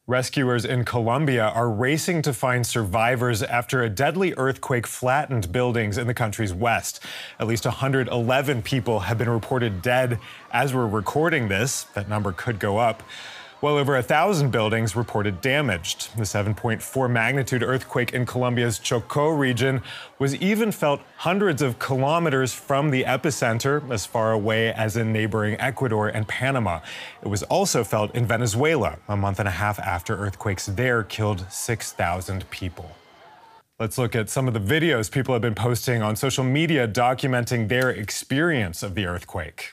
Rescuers in Colombia are racing to find survivors after a deadly earthquake flattened buildings in the country's west. At least 111 people have been reported dead as we're recording this. That number could go up. Well over 1,000 buildings reported damaged. The 7.4 magnitude earthquake in Colombia's Chocó region was even felt hundreds of kilometers from the epicenter, as far away as in neighboring Ecuador and Panama. It was also felt in Venezuela a month and a half after earthquakes there killed 6,000 people. Let's look at some of the videos people have been posting on social media documenting their experience of the earthquake.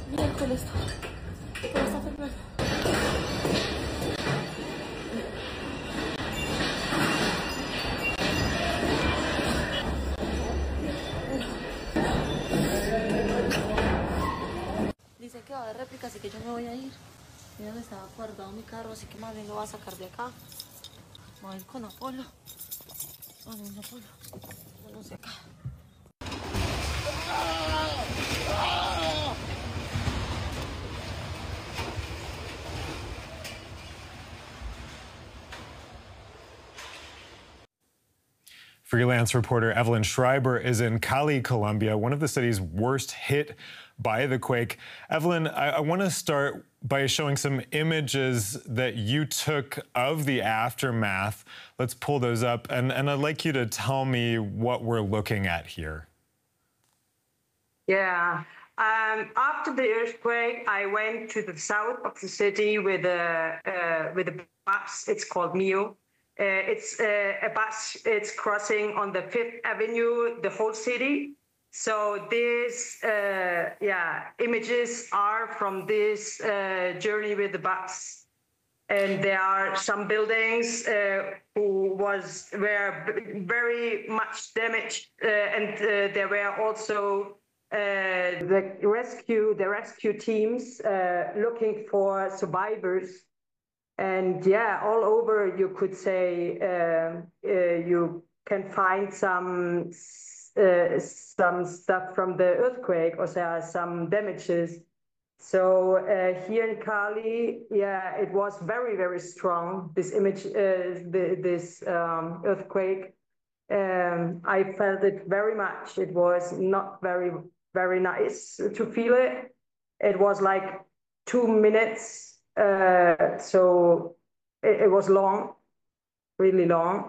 Dice que va a haber réplica, así que yo me voy a ir. Mira que estaba guardado mi carro, así que más bien lo voy a sacar de acá. Voy a ir con Apolo. Vamos, Apolo. No sé acá. Freelance reporter Evelyn Schreiber is in Cali, Colombia, one of the cities worst hit by the quake. Evelyn, I want to start by showing some images that you took of the aftermath. Let's pull those up, and I'd like you to tell me what we're looking at here. Yeah. After the earthquake, I went to the south of the city with a bus. It's called Mio. It's a bus. It's crossing on the 5th Avenue, the whole city. So these images are from this journey with the bus. And there are some buildings were very much damaged, and there were also the rescue teams looking for survivors. And yeah, all over you could say you can find some stuff from the earthquake, or there are some damages. So here in Cali, yeah, it was very, very strong, this image, this earthquake. I felt it very much. It was not very, very nice to feel it. It was like 2 minutes. So it was long, really long.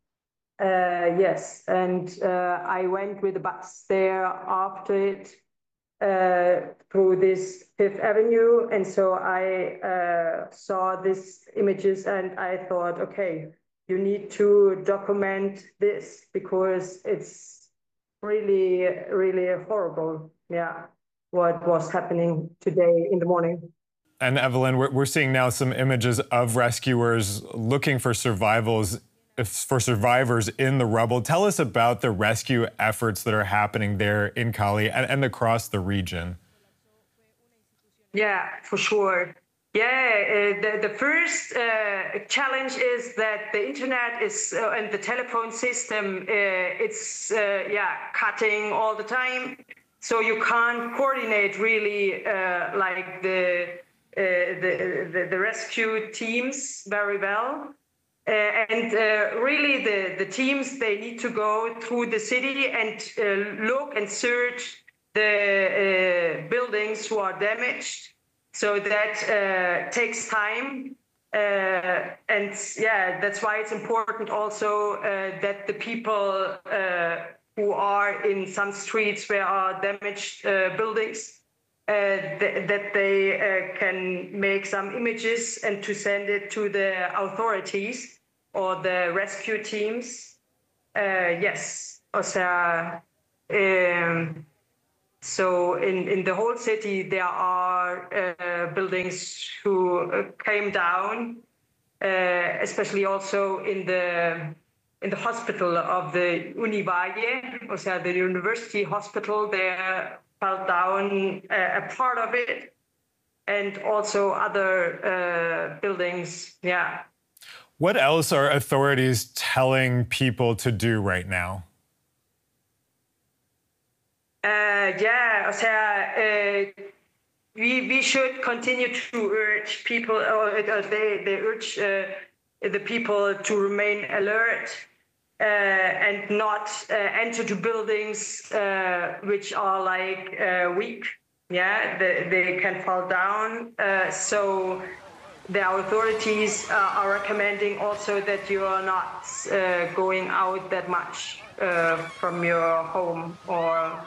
Yes, and I went with the bus there after it through this 5th Avenue. And so I saw these images and I thought, okay, you need to document this because it's really, really horrible. Yeah, what was happening today in the morning. And Evelyn, we're seeing now some images of rescuers looking for survivors in the rubble. Tell us about the rescue efforts that are happening there in Cali and across the region. Yeah, for sure. Yeah, the first challenge is that the internet is and the telephone system it's cutting all the time, so you can't coordinate really like the rescue teams very well. And really the teams, they need to go through the city and look and search the buildings who are damaged. So that takes time. And yeah, that's why it's important also that the people who are in some streets where are damaged buildings, that they can make some images and to send it to the authorities or the rescue teams. Yes, so in the whole city there are buildings who came down, especially also in the hospital of the Univalle, the university hospital. There fell down a part of it, and also other buildings. Yeah. What else are authorities telling people to do right now? We should continue to urge people, or they urge the people to remain alert and not enter to buildings which are like weak. Yeah, they can fall down. So the authorities are recommending also that you are not going out that much from your home, or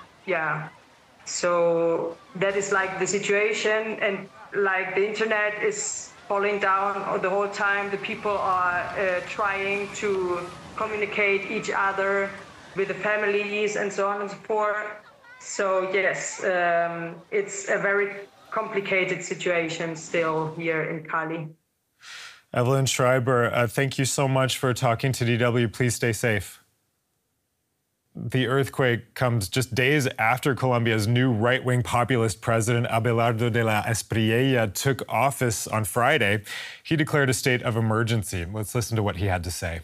so that is like the situation, and like the internet is falling down the whole time. The people are trying to communicate each other with the families and so on and so forth. So yes, it's a very complicated situation still here in Cali. Evelyn Schreiber, thank you so much for talking to DW. Please stay safe. The earthquake comes just days after Colombia's new right-wing populist president, Abelardo de la Espriella, took office on Friday. He declared a state of emergency. Let's listen to what he had to say.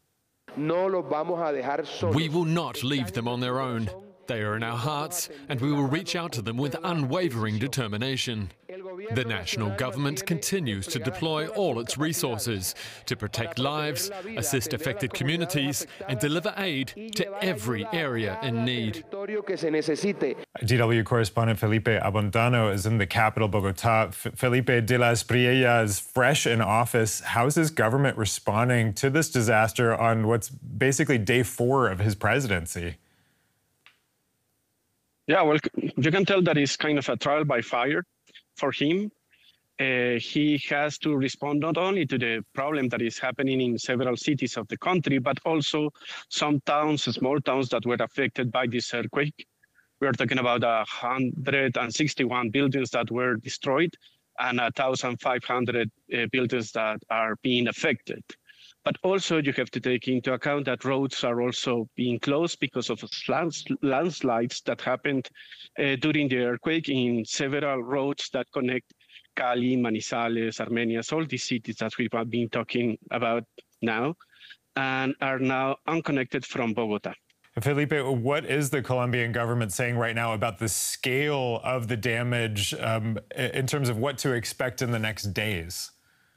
We will not leave them on their own. They are in our hearts, and we will reach out to them with unwavering determination. The national government continues to deploy all its resources to protect lives, assist affected communities, and deliver aid to every area in need. DW correspondent Felipe Abondano is in the capital, Bogota. Felipe, de la Espriella is fresh in office. How is his government responding to this disaster on what's basically day 4 of his presidency? Yeah, well, you can tell that it's kind of a trial by fire for him. He has to respond not only to the problem that is happening in several cities of the country, but also some towns, small towns that were affected by this earthquake. We are talking about 161 buildings that were destroyed and 1,500 buildings that are being affected. But also you have to take into account that roads are also being closed because of landslides that happened during the earthquake in several roads that connect Cali, Manizales, Armenias, all these cities that we've been talking about now, and are now unconnected from Bogota. Felipe, what is the Colombian government saying right now about the scale of the damage in terms of what to expect in the next days?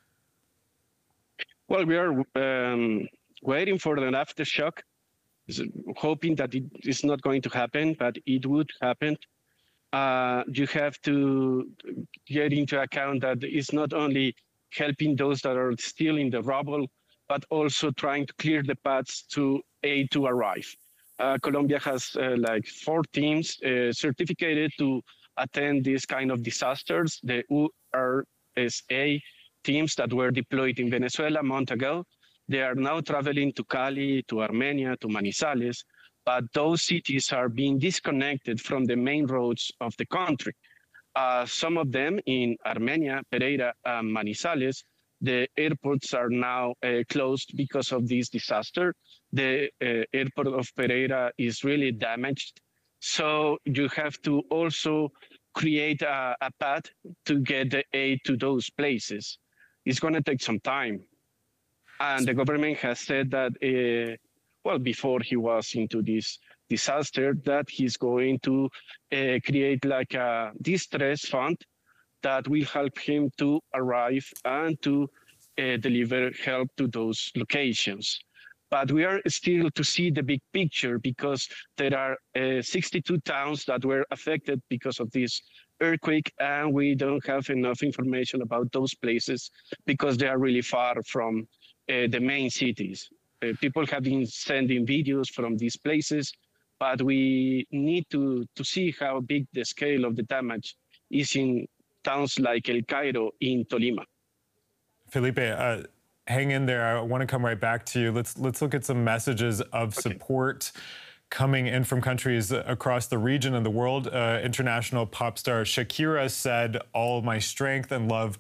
Well, we are waiting for an aftershock, hoping that it is not going to happen, but it would happen. You have to get into account that it's not only helping those that are still in the rubble, but also trying to clear the paths to aid to arrive. Colombia has like 4 teams certificated to attend these kind of disasters. The URSA teams that were deployed in Venezuela a month ago, they are now traveling to Cali, to Armenia, to Manizales, but those cities are being disconnected from the main roads of the country. Some of them in Armenia, Pereira, and Manizales, the airports are now closed because of this disaster. The airport of Pereira is really damaged. So you have to also create a path to get the aid to those places. It's going to take some time. And the government has said that, well, before he was into this disaster, that he's going to create like a distress fund that will help him to arrive and to deliver help to those locations. But we are still to see the big picture because there are 62 towns that were affected because of this earthquake, and we don't have enough information about those places because they are really far from the main cities. People have been sending videos from these places, but we need to see how big the scale of the damage is in towns like El Cairo in Tolima. Felipe, hang in there. I want to come right back to you. Let's look at some messages of support coming in from countries across the region and the world. International pop star Shakira said, "All my strength and love